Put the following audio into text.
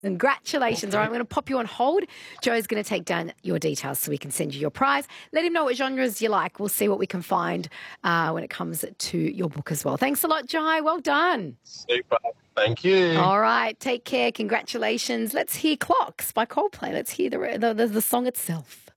Congratulations. All right, I'm going to pop you on hold. Joe's going to take down your details so we can send you your prize. Let him know what genres you like. We'll see what we can find when it comes to your book as well. Thanks a lot, Jai. Well done. Super. Thank you. All right, take care. Congratulations. Let's hear Clocks by Coldplay. Let's hear the song itself.